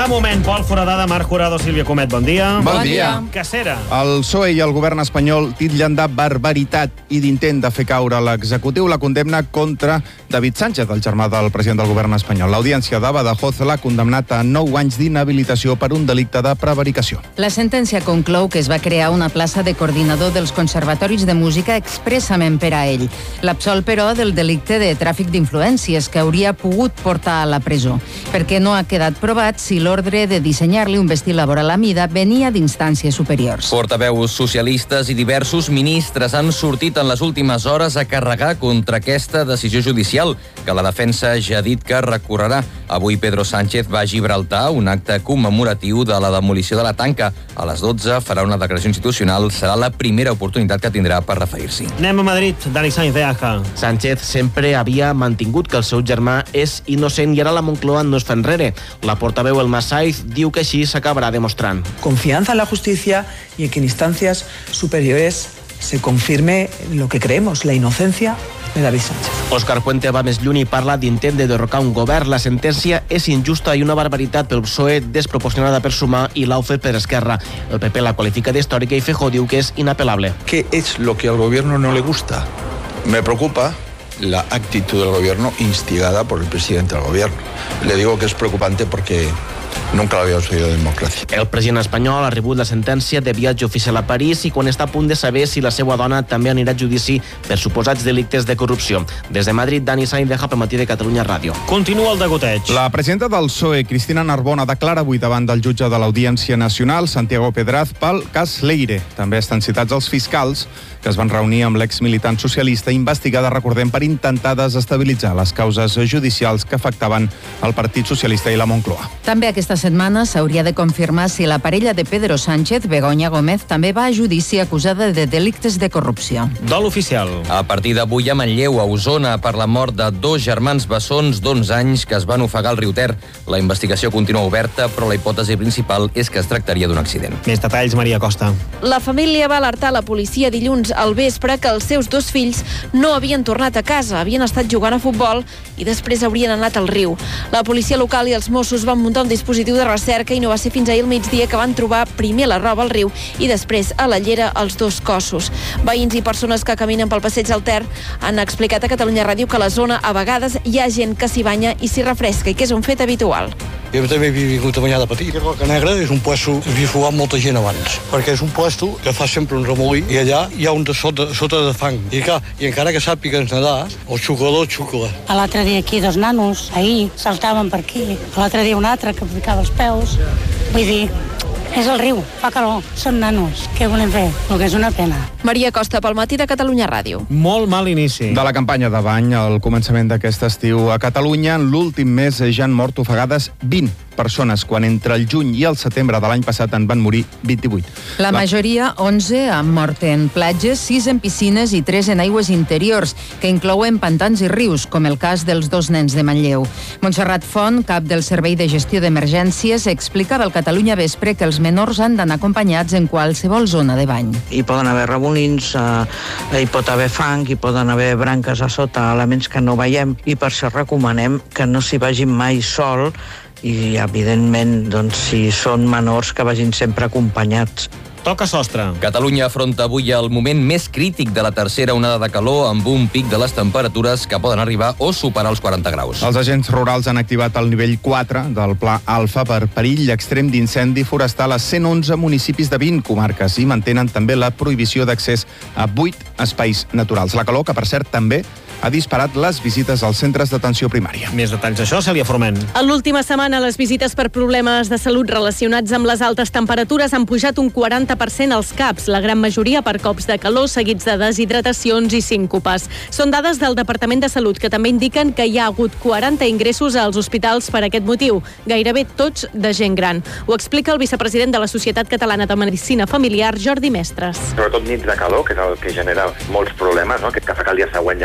moment, Pol Foradada, Marc Jurado, Sílvia Comet, bon dia. Bon dia. Cacera. El PSOE i el govern espanyol titllen de barbaritat i d'intent de fer caure l'executiu la condemna contra David Sánchez, el germà del president del govern espanyol. L'audiència de Badajoz l'ha condemnat a 9 anys d'inhabilitació per un delicte de prevaricació. La sentència conclou que es va crear una plaça de coordinador dels conservatoris de música expressament per a ell. L'absol, però, del delicte de tràfic d'influències que hauria pogut portar a la presó, perquè no ha quedat provat si l'ordre de dissenyar-li un vestit laboral a mida venia d'instàncies superiors. Portaveus socialistes i diversos ministres han sortit en les últimes hores a carregar contra aquesta decisió judicial, que la defensa ja ha dit que recorrerà. Avui Pedro Sánchez va a Gibraltar, un acte commemoratiu de la demolició de la tanca. A les 12 farà una declaració institucional. Serà la primera oportunitat que tindrà per referir-s'hi. Anem a Madrid. Dani Sainz de Aja. Sánchez sempre havia mantingut que el seu germà és innocent i ara la Moncloa no es fa enrere. La portaveu Elma Saiz diu que així s'acabarà demostrant. Confianza en la justicia y en que en instancias superiores se confirme lo que creemos, la inocencia de David Sánchez. Òscar Puente va més lluny i parla d'intent de derrocar un govern. La sentència és injusta i una barbaritat pel PSOE, desproporcionada per Sumar i l'Aufer per Esquerra. El PP la qualifica d'històrica i Feijóo diu que és inapelable. ¿Qué es lo que al gobierno no le gusta? Me preocupa la actitud del gobierno instigada por el presidente del gobierno. Le digo que es preocupante porque nunca l'habíamos oído en democràcia. El president espanyol ha rebut la sentència de viatge oficial a París i quan està a punt de saber si la seva dona també anirà a judici per suposats delictes de corrupció. Des de Madrid, Dani Sainz, de Matí de Catalunya Ràdio. Continua el degoteig. La presidenta del PSOE, Cristina Narbona, declara avui davant del jutge de l'Audiència Nacional, Santiago Pedraz, pel cas Leire. També estan citats els fiscals que es van reunir amb l'exmilitant socialista investigada, recordem, per intentar desestabilitzar les causes judicials que afectaven el Partit Socialista i la Moncloa. També aquesta setmana s'hauria de confirmar si la parella de Pedro Sánchez, Begoña Gómez, també va a judici acusada de delictes de corrupció. Dol oficial. A partir d'avui a Manlleu, a Osona, per la mort de 2 germans bessons d'11 anys que es van ofegar al riu Ter. La investigació continua oberta, però la hipòtesi principal és que es tractaria d'un accident. Més detalls, Maria Costa. La família va alertar la policia dilluns al vespre que els seus 2 fills no havien tornat a casa, havien estat jugant a futbol i després haurien anat al riu. La policia local i els Mossos van muntar un dispositiu de recerca i no va ser fins ahir al migdia que van trobar primer la roba al riu i després a la llera els 2 cossos. Veïns i persones que caminen pel passeig del Ter han explicat a Catalunya Ràdio que a la zona a vegades hi ha gent que s'hi banya i s'hi refresca i que és un fet habitual. Jo també he vingut a banyar de petit. Roca Negra és un puesto que havia fugat molta gent abans, perquè és un puesto que fa sempre un remolí i allà hi ha un de sota de fang. I clar, i encara que sàpigues nedar, el xuclador xucla. L'altre dia aquí 2 nanos, ahir, saltaven per aquí. L'altre dia un altre que ficava els peus. Vull dir, és el riu, fa calor, són nanos. Què volem fer? El que és una pena. Maria Costa, pel Matí de Catalunya Ràdio. Molt mal inici. De la campanya de bany al començament d'aquest estiu a Catalunya, en l'últim mes ja han mort ofegades 20 persones, quan entre el juny i el setembre de l'any passat en van morir 28. La majoria, 11, han mort en platges, 6 en piscines i 3 en aigües interiors, que inclouen pantans i rius, com el cas dels 2 nens de Manlleu. Montserrat Font, cap del Servei de Gestió d'Emergències, explicava al Catalunya Vespre que els menors han d'anar acompanyats en qualsevol zona de bany. Hi poden haver remolins, hi pot haver fang, hi poden haver branques a sota, elements que no veiem, i per això recomanem que no s'hi vagin mai sol i, evidentment, doncs, si són menors, que vagin sempre acompanyats. Toca sostre. Catalunya afronta avui el moment més crític de la tercera onada de calor, amb un pic de les temperatures que poden arribar o superar els 40 graus. Els agents rurals han activat el nivell 4 del Pla Alfa per perill extrem d'incendi forestal a 111 municipis de 20 comarques i mantenen també la prohibició d'accés a 8 espais naturals. La calor, que per cert també ha disparat les visites als centres d'atenció primària. Més detalls d'això, Cèlia Forment. En l'última setmana, les visites per problemes de salut relacionats amb les altes temperatures han pujat un 40% als CAPs, la gran majoria per cops de calor seguits de deshidratacions i síncopes. Són dades del Departament de Salut, que també indiquen que hi ha hagut 40 ingressos als hospitals per aquest motiu, gairebé tots de gent gran. Ho explica el vicepresident de la Societat Catalana de Medicina Familiar, Jordi Mestres. Sobretot nits de calor, que és el que genera molts problemes, no? Que fa que el dia següent ja no comenci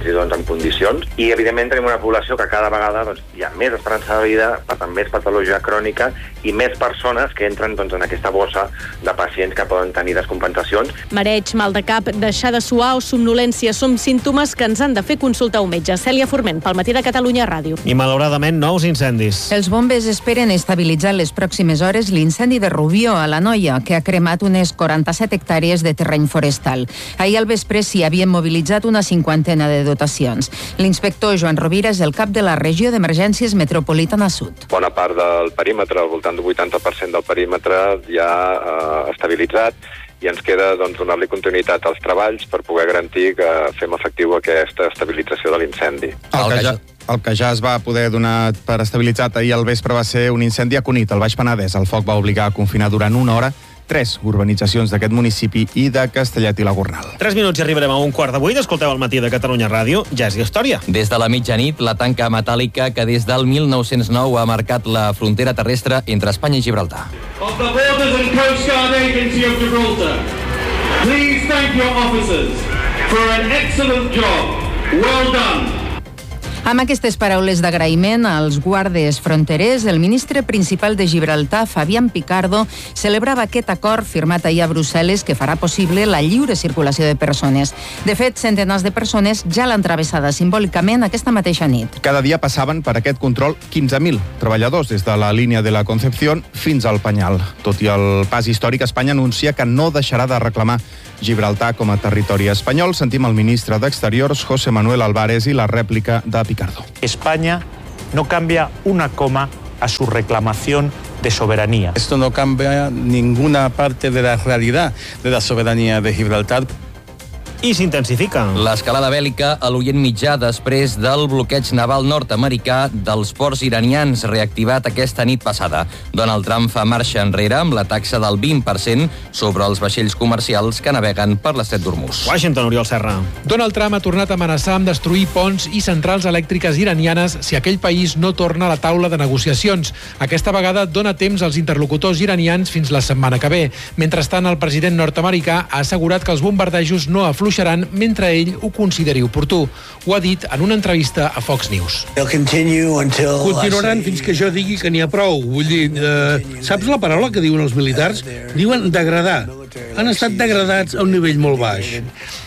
fins i tot en condicions, i evidentment tenim una població que cada vegada hi ha més esperança de vida, per tant més patologia crònica i més persones que entren en aquesta bossa de pacients que poden tenir descompensacions. Mareig, mal de cap, deixar de suar o somnolència són símptomes que ens han de fer consultar un metge. Cèlia Forment, pel Matí de Catalunya Ràdio. I malauradament nous incendis. Els bombers esperen estabilitzar les pròximes hores l'incendi de Rubió, a l'Anoia, que ha cremat unes 47 hectàrees de terreny forestal. Ahir al vespre s'hi havien mobilitzat una 50 de dotacions. L'inspector Joan Rovira és el cap de la Regió d'Emergències Metropolitana Sud. Bona part del perímetre, al voltant del 80% del perímetre, ja estabilitzat, i ens queda donar-li continuïtat als treballs per poder garantir que fem efectiu aquesta estabilització de l'incendi. El que ja es va poder donar per estabilitzat ahir al vespre va ser un incendi a Cunit, al Baix Penedès. El foc va obligar a confinar durant una hora 3 urbanitzacions d'aquest municipi i de Castellet i la Gornal. 3 minuts i arribarem a 7:15. Escolteu el Matí de Catalunya Ràdio. Ja és història. Des de la mitjanit, la tanca metàl·lica que des del 1909 ha marcat la frontera terrestre entre Espanya i Gibraltar. Of the Borders and Coast Guard Agency of Gibraltar, please thank your officers for an excellent job. Well done. Amb aquestes paraules d'agraïment als guàrdies fronterers, el ministre principal de Gibraltar, Fabián Picardo, celebrava aquest acord firmat ahir a Brussel·les que farà possible la lliure circulació de persones. De fet, centenars de persones ja l'han travessada simbòlicament aquesta mateixa nit. Cada dia passaven per aquest control 15.000 treballadors des de la línia de la Concepción fins al Penyal. Tot i el pas històric, Espanya anuncia que no deixarà de reclamar Gibraltar com a territori espanyol. Sentim el ministre d'Exteriors, José Manuel Álvarez, i la rèplica de Picardo. España no cambia una coma a su reclamación de soberanía. Esto no cambia ninguna parte de la realidad de la soberanía de Gibraltar. I s'intensifica. L'escalada bèl·lica a l'Orient Mitjà després del bloqueig naval nord-americà dels ports iranians reactivat aquesta nit passada. Donald Trump fa marxa enrere amb la taxa del 20% sobre els vaixells comercials que naveguen per l'estret d'Hormuz. Washington, Oriol Serra. Donald Trump ha tornat a amenaçar amb destruir ponts i centrals elèctriques iranianes si aquell país no torna a la taula de negociacions. Aquesta vegada dona temps als interlocutors iranians fins la setmana que ve. Mentrestant, el president nord-americà ha assegurat que els bombardejos no afluixaran mentre ell ho consideri oportú. Ho ha dit en una entrevista a Fox News. Continuaran fins que jo digui que n'hi ha prou. Vull dir, saps la paraula que diuen els militars? Diuen degradar. Han estat degradats a un nivell molt baix.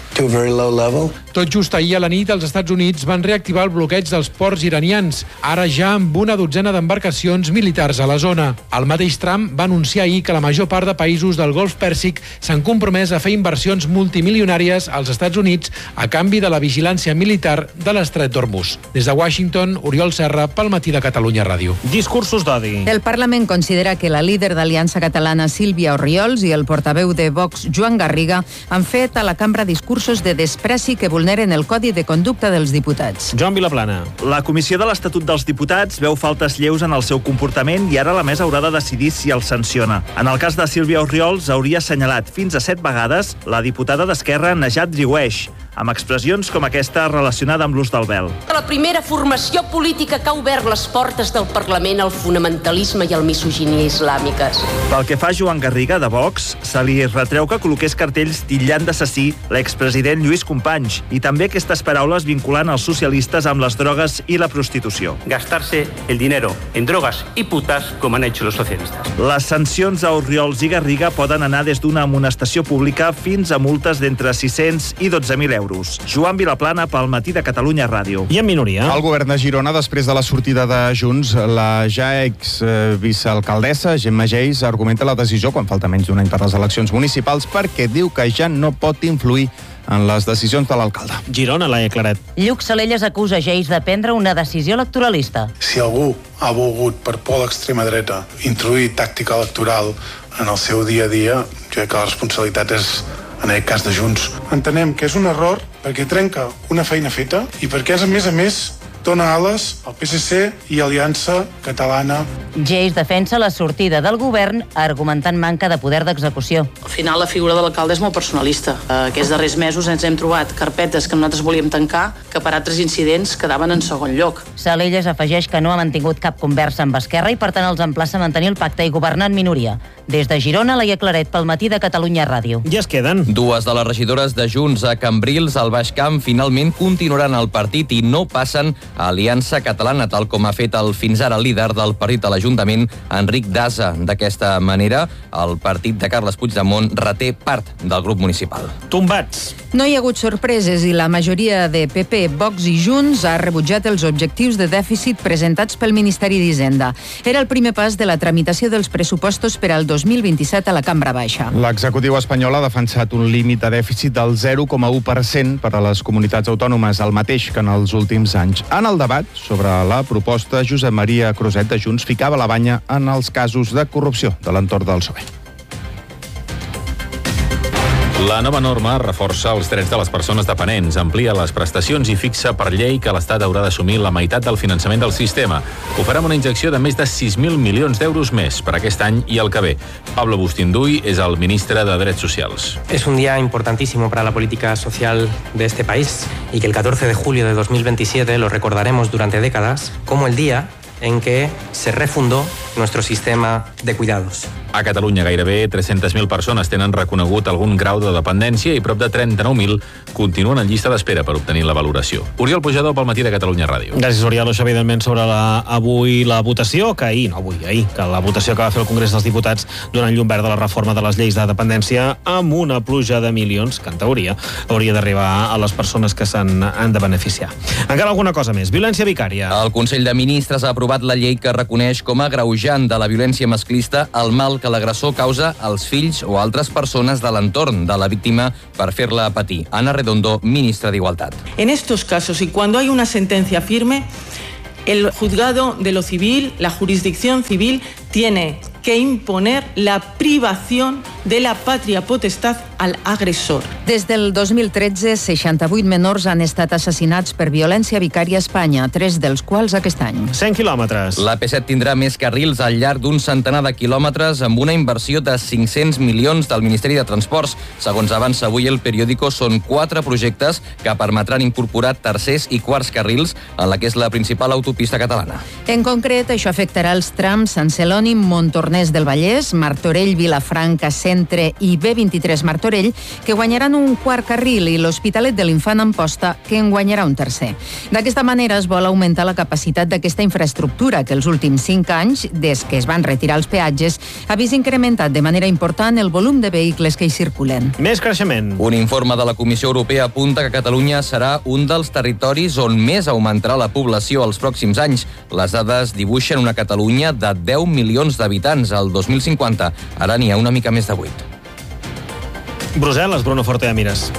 Tot just ahir a la nit, els Estats Units van reactivar el bloqueig dels ports iranians, ara ja amb una dotzena d'embarcacions militars a la zona. El mateix Trump va anunciar ahir que la major part de països del Golf Pèrsic s'han compromès a fer inversions multimilionàries als Estats Units a canvi de la vigilància militar de l'estret d'Hormuz. Des de Washington, Oriol Serra, pel Matí de Catalunya Ràdio. Discursos d'odi. El Parlament considera que la líder d'Aliança Catalana, Sílvia Orriols, i el portaveu de Vox, Joan Garriga, han fet a la cambra discursos de despreci que vulneren el Codi de Conducta dels Diputats. Joan Vilaplana. La Comissió de l'Estatut dels Diputats veu faltes lleus en el seu comportament i ara la mesa haurà de decidir si el sanciona. En el cas de Sílvia Orriols, hauria assenyalat fins a 7 vegades la diputada d'Esquerra, Najat Driouech, amb expressions com aquesta relacionada amb l'ús del vel. La primera formació política que ha obert les portes del Parlament al fonamentalisme i al misoginia islàmiques. Pel que fa a Joan Garriga, de Vox, se li retreu que col·loqués cartells titllant d'assassí l'expresident Lluís Companys i també aquestes paraules vinculant els socialistes amb les drogues i la prostitució. Gastarse el dinero en drogas y putas como han hecho los socialistas. Les sancions a Orriols i Garriga poden anar des d'una amonestació pública fins a multes d'entre 600 i 12.000 euros. Joan Vilaplana pel Matí de Catalunya Ràdio. I en minoria? El govern de Girona, després de la sortida de Junts, la ja ex-vicealcaldessa Gemma Geis argumenta la decisió quan falta menys d'un any per les eleccions municipals perquè diu que ja no pot influir en les decisions de l'alcalde. Girona, Laia Claret. Lluc Salelles acusa Geis de prendre una decisió electoralista. Si algú ha volgut, per por de l'extrema dreta, introduir tàctica electoral en el seu dia a dia, jo crec que la responsabilitat és en aquest cas de Junts. Entenem que és un error perquè trenca una feina feta i perquè és, a més, dona ales al PSC i Aliança Catalana. Geix defensa la sortida del govern argumentant manca de poder d'execució. Al final la figura de l'alcalde és molt personalista. Aquests darrers mesos ens hem trobat carpetes que nosaltres volíem tancar que per altres incidents quedaven en segon lloc. Salelles afegeix que no ha mantingut cap conversa amb Esquerra i per tant els emplaça a mantenir el pacte i governar en minoria. Des de Girona, Laia Claret, pel Matí de Catalunya Ràdio. Ja es queden. Dues de les regidores de Junts a Cambrils, al Baix Camp, finalment continuaran al partit i no passen a Aliança Catalana, tal com ha fet el fins ara líder del partit a l'Ajuntament, Enric Daza. D'aquesta manera, el partit de Carles Puigdemont reté part del grup municipal. Tombats. No hi ha hagut sorpreses i la majoria de PP, Vox i Junts ha rebutjat els objectius de dèficit presentats pel Ministeri d'Hisenda. Era el primer pas de la tramitació dels pressupostos per al 2027 a la Cambra Baixa. L'executiu espanyol ha defensat un límit de dèficit del 0,1% per a les comunitats autònomes, el mateix que en els últims anys. En el debat sobre la proposta, Josep Maria Cruzet de Junts ficava la banya en els casos de corrupció de l'entorn del PSOE. La nova norma reforça els drets de les persones dependents, amplia les prestacions i fixa per llei que l'Estat haurà d'assumir la meitat del finançament del sistema. Ho farà amb una injecció de més de 6.000 milions d'euros més per aquest any i el que ve. Pablo Bustinduy és el ministre de Drets Socials. Es un día importantísimo para la política social de este país y que el 14 de julio de 2027 lo recordaremos durante décadas como el día en que se refundó nuestro sistema de cuidados. A Catalunya gairebé 300.000 persones tenen reconegut algun grau de dependència i prop de 39.000 continuen en llista d'espera per obtenir la valoració. Oriol Pujador pel Matí de Catalunya Ràdio. Gràcies, Oriol. Això, evidentment, sobre avui la votació, que ahir, que la votació que va fer el Congrés dels Diputats donant llum verda a la reforma de les lleis de dependència amb una pluja de milions que, en teoria, hauria d'arribar a les persones que se'n han de beneficiar. Encara alguna cosa més. Violència vicària. El Consell de Ministres ha aprovat la llei que reconeix com a agreujant de la violència masclista el mal que l'agressor causa als fills o altres persones de l'entorn de la víctima per fer-la patir. Ana Redondo, ministra de Igualdad. En estos casos y cuando hay una sentencia firme, el juzgado de lo civil, la jurisdicción civil, tiene que imponer la privación de la patria potestad al agressor. Des del 2013, 68 menors han estat assassinats per violència vicària a Espanya, 3 dels quals aquest any. 100 quilòmetres. La P7 tindrà més carrils al llarg d'un centenar de quilòmetres amb una inversió de 500 milions del Ministeri de Transports. Segons avança avui el periòdico, són 4 projectes que permetran incorporar tercers i quarts carrils en la que és la principal autopista catalana. En concret, això afectarà els trams Sant Celoni, Montornès del Vallès, Martorell, Vilafranca, Centre i B23 Martorell, que guanyaran un quart carril, i l'Hospitalet de l'Infant Amposta, que en guanyarà un tercer. D'aquesta manera es vol augmentar la capacitat d'aquesta infraestructura, que els últims 5 anys, des que es van retirar els peatges, ha vist incrementat de manera important el volum de vehicles que hi circulen. Més creixement. Un informe de la Comissió Europea apunta que Catalunya serà un dels territoris on més augmentarà la població els pròxims anys. Les dades dibuixen una Catalunya de 10 milions d'habitants al 2050. Ara n'hi ha una mica més de 8. Brussel·les, Bruno Forte-Amires.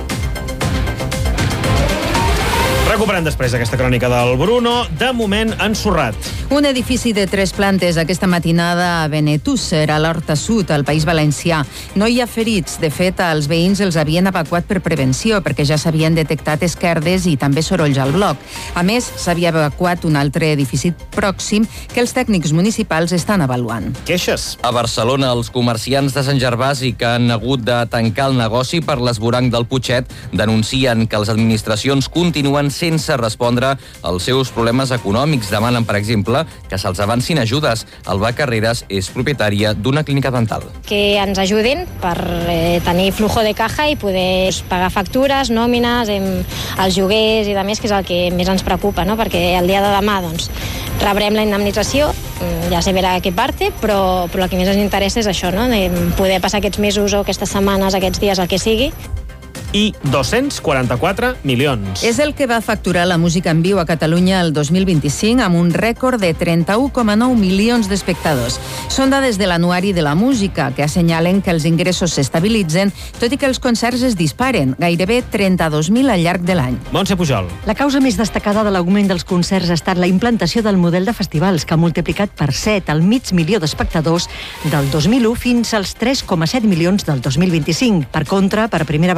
Recuperant després aquesta crònica del Bruno, de moment ensorrat. Un edifici de 3 plantes aquesta matinada a Benetússer, a l'Horta Sud, al País Valencià. No hi ha ferits. De fet, els veïns els havien evacuat per prevenció, perquè ja s'havien detectat esquerdes i també sorolls al bloc. A més, s'havia evacuat un altre edifici pròxim que els tècnics municipals estan avaluant. Queixes. A Barcelona, els comerciants de Sant Gervasi que han hagut de tancar el negoci per l'esvoranc del Putxet denuncien que les administracions continuen sense respondre als seus problemes econòmics. Demanen, per exemple, que se'ls avancin ajudes. Alba Carreras és propietària d'una clínica dental. Que ens ajudin per tenir flujo de caja i poder pagar factures, nòmines, els lloguers i de més, que és el que més ens preocupa, no? Perquè el dia de demà rebrem la indemnització, ja se verà a què parte, però el que més ens interessa és això, no? De poder passar aquests mesos o aquestes setmanes, aquests dies, el que sigui, i 244 milions. És el que va facturar la música en viu a Catalunya el 2025 amb un rècord de 31,9 milions d'espectadors. Són dades de l'Anuari de la Música, que assenyalen que els ingressos s'estabilitzen, tot i que els concerts es disparen, gairebé 32.000 al llarg de l'any. Montse Pujol. La causa més destacada de l'augment dels concerts ha estat la implantació del model de festivals, que ha multiplicat per 7 el mig milió d'espectadors del 2001 fins als 3,7 milions del 2025. Per contra, per primera vegada en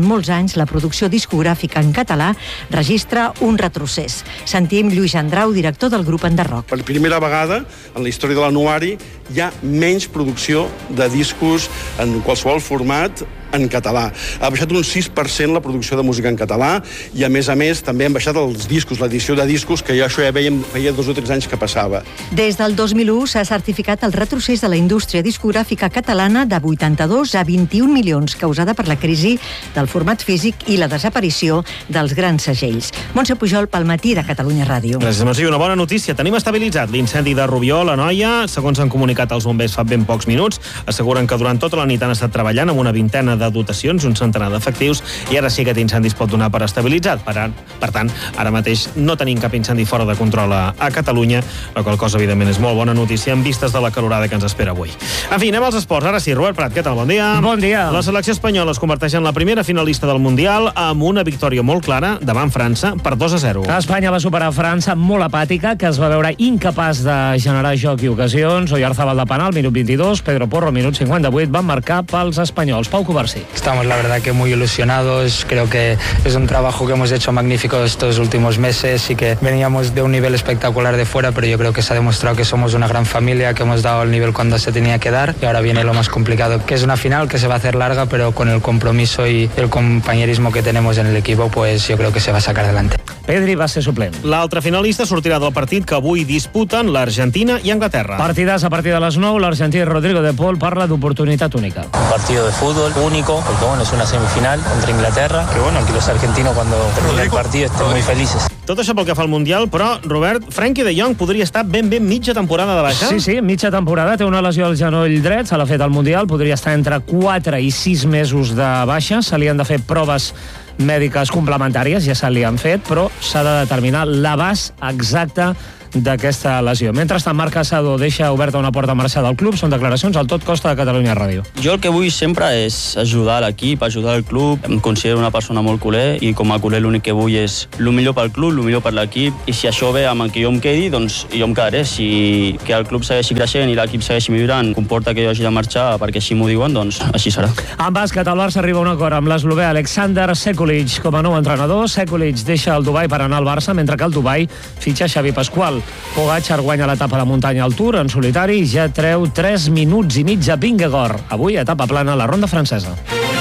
molts anys la producció discogràfica en català registra un retrocés. Sentim Lluís Andrau, director del grup Enderroc. Per primera vegada en la història de l'anuari hi ha menys producció de discos en qualsevol format en català. Ha baixat un 6% la producció de música en català i, a més, també han baixat els discos, l'edició de discos, que això ja veiem feia 2 o 3 anys que passava. Des del 2001 s'ha certificat el retrocés de la indústria discogràfica catalana de 82 a 21 milions, causada per la crisi del format físic i la desaparició dels grans segells. Montse Pujol, pel Matí de Catalunya Ràdio. Gràcies, Montse. Una bona notícia. Tenim estabilitzat l'incendi de Rubió, la Noia. Segons han comunicat els bombers fa ben pocs minuts, asseguren que durant tota la nit han estat treballant amb una vintena de dotacions, un centenar d'efectius, i ara sí que aquest incendi es pot donar per estabilitzat. Per tant, ara mateix no tenim cap incendi fora de control a Catalunya, la qual cosa, evidentment, és molt bona notícia en vistes de la calorada que ens espera avui. En fi, anem als esports. Ara sí, Robert Prat, què tal? Bon dia. Bon dia. La selecció espanyola es converteix en la primera finalista del Mundial amb una victòria molt clara davant França per 2-0. Espanya va superar França molt apàtica, que es va veure incapaç de generar joc i ocasions. Oyarzabal de penal, minut 22, Pedro Porro, minut 58, van marcar pels espanyols. Pau Covarsí. Estamos, la verdad, que muy ilusionados. Creo que es un trabajo que hemos hecho magnífico estos últimos meses y que veníamos de un nivel espectacular de fuera, pero yo creo que se ha demostrado que somos una gran familia, que hemos dado el nivel cuando se tenía que dar, y ahora viene lo más complicado, que es una final que se va a hacer larga, pero con el compromiso y el compañerismo que tenemos en el equipo, pues yo creo que se va a sacar adelante. Pedri va ser suplent. L'altre finalista sortirà del partit que avui disputen l'Argentina i Anglaterra. Partidàs a partir de les 9, l'argentí Rodrigo de Paul parla d'oportunitat única. Un partido de fútbol único, porque bueno, es una semifinal contra Inglaterra, que bueno, que los argentinos cuando termine el partido estén muy felices. Tot això pel que fa al Mundial, però, Robert, Frenkie de Jong podria estar ben mitja temporada de baixa? Sí, mitja temporada. Té una lesió al genoll dret, se l'ha fet al Mundial, podria estar entre 4 i 6 mesos de baixa. Se li han de fer proves mèdiques complementàries, ja se li han fet, però s'ha de determinar l'abast exacte d'aquesta lesió. Mentrestant, Marc Casado deixa oberta una porta a marxar del club. Són declaracions al Tot Costa de Catalunya Ràdio. Jo el que vull sempre és ajudar l'equip, ajudar el club. Em considero una persona molt culer i com a culer l'únic que vull és el millor pel club, el millor per l'equip, i si això ve amb el que jo em quedi, doncs jo em quedaré. Si que el club segueixi creixent i l'equip segueixi millorant comporta que jo hagi de marxar perquè així m'ho diuen, doncs així serà. En bàsquet, el Barça arriba a un acord amb l'eslovè Aleksandar Sekulic com a nou entrenador. Sekulic deixa el Dubai per anar al Barça, mentre que el Dubai fitxa Xavi Pasqual. Pogačar guanya l'etapa de muntanya al Tour en solitari i ja treu 3 minuts i mig a Vingegaard. Avui, etapa plana a la ronda francesa.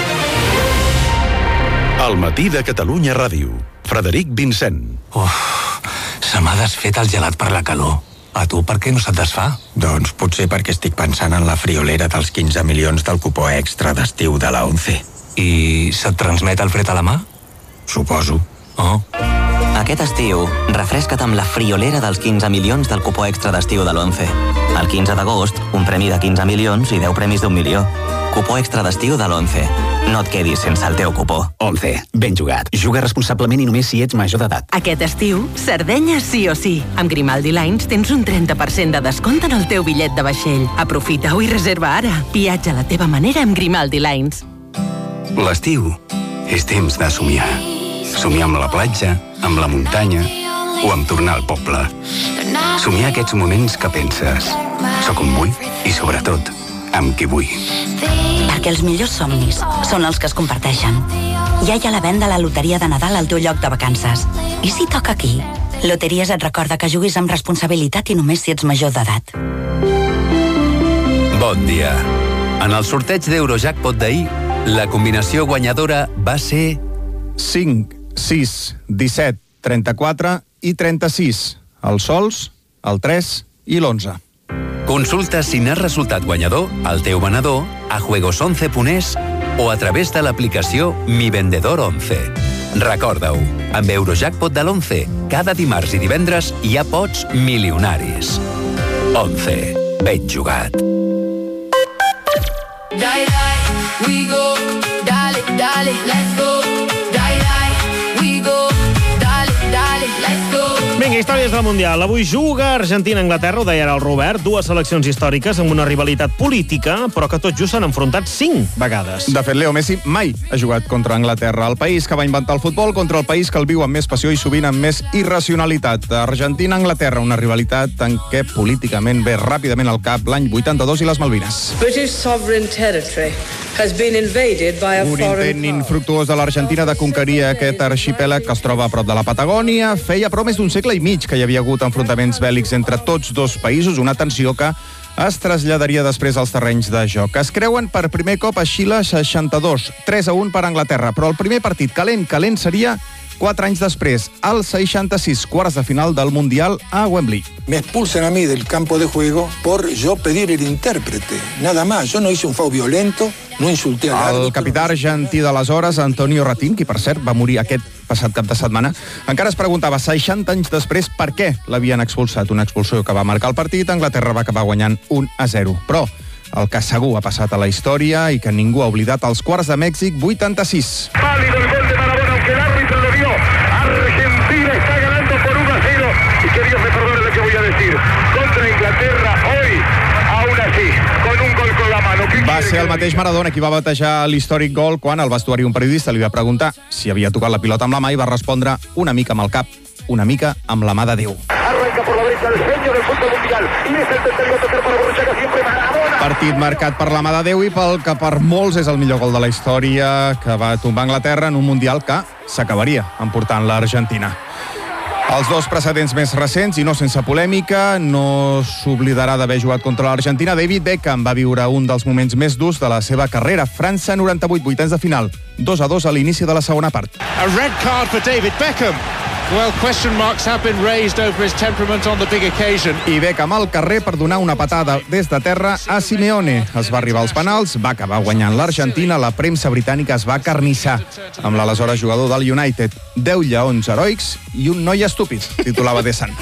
Al Matí de Catalunya Ràdio. Frederic Vincent. Se m'ha desfet el gelat per la calor. A tu per què no se't desfà? Doncs potser perquè estic pensant en la friolera dels 15 milions del cupó extra d'estiu de la ONCE. I se't transmet el fred a la mà? Suposo. Oh. Aquest estiu, refresca't amb la friolera dels 15 milions del cupó extra d'estiu de l'ONCE. El 15 d'agost, un premi de 15 milions i 10 premis d'1 milió. Cupó extra d'estiu de l'ONCE. No et quedis sense el teu cupó. ONCE. Ben jugat. Juga responsablement i només si ets major d'edat. Aquest estiu, Sardenya sí o sí. Amb Grimaldi Lines tens un 30% de descompte en el teu bitllet de vaixell. Aprofita-ho i reserva ara. Viatja a la teva manera amb Grimaldi Lines. L'estiu és temps de somiar. Somiar amb la platja, amb la muntanya o amb tornar al poble. Somiar aquests moments que penses soc on vull i, sobretot, amb qui vull. Perquè els millors somnis són els que es comparteixen. Ja hi ha la venda a la loteria de Nadal al teu lloc de vacances. I si toca aquí? Loteries et recorda que juguis amb responsabilitat i només si ets major d'edat. Bon dia. En el sorteig d'Eurojackpot d'ahir, la combinació guanyadora va ser 5, 6, 17, 34 i 36. Els sols, el 3 i l'11. Consulta si n'has resultat guanyador al teu venedor a juegos11.es o a través de l'aplicació Mi Vendedor 11. Recorda-ho, amb Eurojackpot de l'11, cada dimarts i divendres hi ha pots milionaris. 11. Ben jugat. Die, die, we go. Dale, dale, let's go. Die, die, we go. Dale, dale, let's go. Vinga, Vinga, històries del Mundial. Avui juga Argentina-Anglaterra, ho deia ara el Robert, dues seleccions històriques amb una rivalitat política, però que tot just s'han enfrontat 5 vegades. De fet, Leo Messi mai ha jugat contra Anglaterra, el país que va inventar el futbol, contra el país que el viu amb més passió i sovint amb més irracionalitat. Argentina-Anglaterra, una rivalitat en què políticament ve ràpidament al cap l'any 82 i les Malvines. British sovereign territory has been invaded by a un intent infructuós de l'Argentina de conquerir aquest arxipèlag que es troba a prop de la Patagònia. Feia prou més d'un segle i mig que hi havia hagut enfrontaments bèl·lics entre tots dos països, una tensió que es traslladaria després als terrenys de joc. Es creuen per primer cop a Xile 62, 3-1 per Anglaterra, però el primer partit calent seria 4 anys després, al 66, quarts de final del Mundial a Wembley. Me expulsan a mí del campo de juego por yo pedir el intérprete. Nada más, yo no hice un foul violento, no insulté a El capità argentí d'aleshores, Antonio Ratín, qui per cert va morir aquest passat cap de setmana, encara es preguntava 60 anys després per què l'havien expulsat. Una expulsió que va marcar el partit, Anglaterra va acabar guanyant 1-0. Però el que segur ha passat a la història i que ningú ha oblidat, els quarts de Mèxic 86. Válido el gol de Maradona, aunque el árbitro lo dio. Argentina está ganando por 1-0. Y que Dios me perdone lo que voy a decir. Contra Inglaterra hoy, aún así, con un gol con la mano. Va ser el mateix Maradona qui va batejar l'històric gol quan al vestuari un periodista li va preguntar si havia tocat la pilota amb la mà i va respondre una mica amb el cap, una mica amb la mà de Déu. Arranca por la derecha el genio del fútbol mundial. Y es el tercero a tocar para Borruchaga, siempre Maradona. Partit marcat per la mà de Déu i pel que per molts és el millor gol de la història, que va tombar Anglaterra en un Mundial que s'acabaria emportant l'Argentina. Els dos precedents més recents, i no sense polèmica, no s'oblidarà d'haver jugat contra l'Argentina. David Beckham va viure un dels moments més durs de la seva carrera. França 98, vuitens de final, 2-2 a l'inici de la segona part. A red card for David Beckham. Well, question marks have been raised over his temperament on the big occasion. I Beckham al carrer per donar una patada des de terra a Simeone. Es va arribar als penals, va acabar guanyant l'Argentina, la premsa britànica es va acarnissar amb l'aleshores jugador del United. 10 lleons heroics i un noi estúpid, titulava The Sun.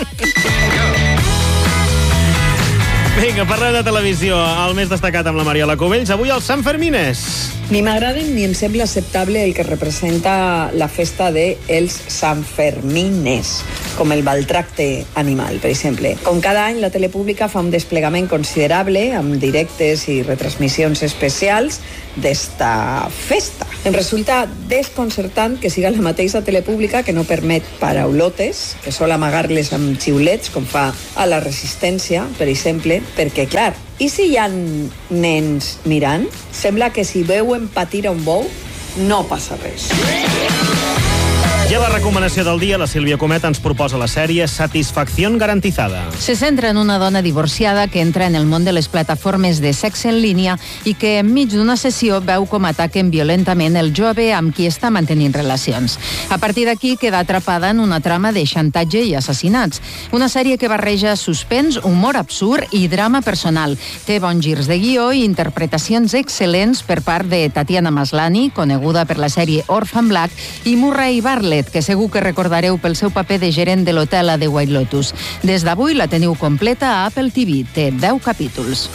Vinga, parlem de televisió. El més destacat amb la Mariela Cubells. Avui els Sanfermines. Ni m'agraden ni em sembla acceptable el que representa la festa de els Sanfermines, com el maltracte animal, per exemple. Com cada any, la tele pública fa un desplegament considerable amb directes i retransmissions especials d'esta festa. Em resulta desconcertant que siga la mateixa tele pública que no permet paraulotes, que sol amagar-les amb xiulets, com fa a la Resistència, per exemple, perquè, clar, i si hi ha nens mirant? Sembla que si veuen patir a un bou, no passa res. I a la recomanació del dia, la Sílvia Comet ens proposa la sèrie Satisfacción Garantizada. Se centra en una dona divorciada que entra en el món de les plataformes de sexe en línia i que enmig d'una sessió veu com ataquen violentament el jove amb qui està mantenint relacions. A partir d'aquí queda atrapada en una trama de xantatge i assassinats. Una sèrie que barreja suspens, humor absurd i drama personal. Té bons girs de guió i interpretacions excel·lents per part de Tatiana Maslany, coneguda per la sèrie Orphan Black, i Murray Bartlett, que segur que recordareu pel seu paper de gerent de l'hotel a The White Lotus. Des d'avui la teniu completa a Apple TV. Té 10 capítols.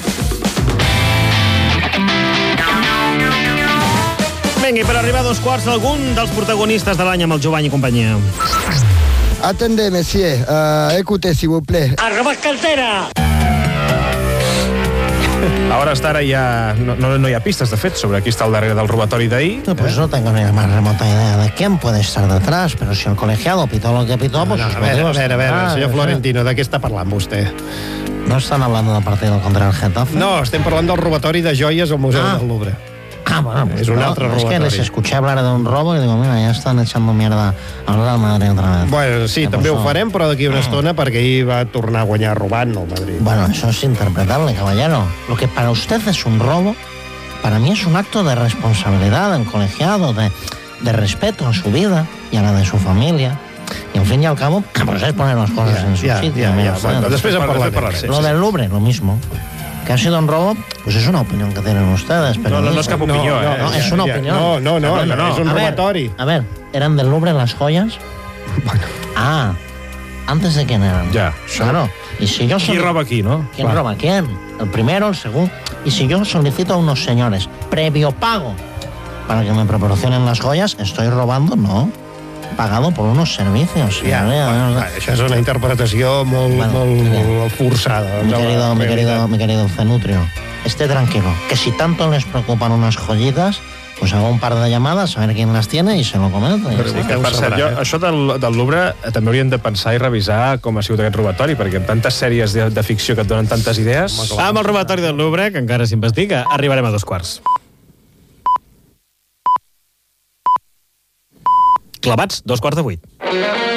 Vinga, i per arribar a 2:15, algun dels protagonistes de l'any amb el Jovany i companyia. Attendez, messieurs. Écoutez, s'il vous plaît. ¡Arroba cartera! A hores d'ara ja no hi ha pistes, de fet, sobre qui està al darrere del robatori d'ahir. No, pues no tengo ni la más remota idea de quién puede estar detrás, pero si el colegiado pitó lo que pitó, pues... A veure, senyor Florentino, de què està parlant vostè? ¿No están hablando del partido contra el Getafe? No, estem parlant del robatori de joies al Museu del Louvre. Bueno, pues es un altre robatori. Es que les escuché hablar de un robo y digo, mira, ya están echando mierda al Real Madrid otra vez. Bueno, sí, també ho farem, però d'aquí una estona, perquè ahir va tornar a guanyar robant el Madrid. Bueno, eso es interpretable, caballero. Lo que para usted es un robo, para mí es un acto de responsabilidad del colegiado, de respeto a su vida y a la de su familia. Y al fin y al cabo, pues es poner las cosas en su sitio. Bueno, després en parlaré. Lo del Louvre, lo mismo. Que ha sido un robo, pues es una opinión que tienen ustedes. Pero no es cap opinió. No, es una opinión. No, es un robatori. A ver, ¿eran del Louvre las joyas? Bueno. Ah, ¿antes de quién eran? Ya. Claro. Y si yo ¿Quién roba aquí, no? ¿Quién roba quién? El primero, el segundo. Y si yo solicito a unos señores previo pago para que me proporcionen las joyas, ¿estoy robando? No. pagado por unos servicios. Això és una interpretació molt forçada. Mi querido Zenutrio, esté tranquilo, que si tanto les preocupan unas joyitas, pues hago un par de llamadas a ver quién las tiene y se lo comento. Per cert, això del Louvre també haurien de pensar i revisar com ha sigut aquest robatori, perquè amb tantes sèries de ficció que et donen tantes idees... Amb el robatori del Louvre, que encara s'investiga, arribarem a 2:15. Clavats, 7:15.